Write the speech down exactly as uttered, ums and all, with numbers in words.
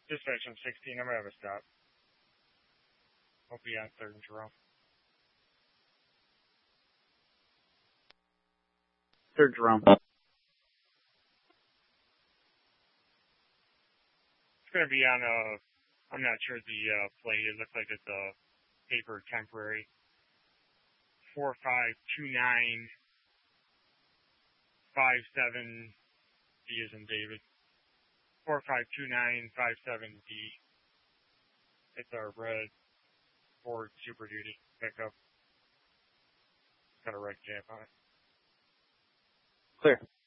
Dispatch on sixteen, I'm going to have a stop. I'll be on third and Jerome. Third Jerome. It's going to be on a, I'm not sure the uh, plate. It looks like it's a paper temporary. four five two nine five seven D as in David. four five two nine five seven D. It's our red Ford Super Duty pickup. Got a red cap on it. Clear.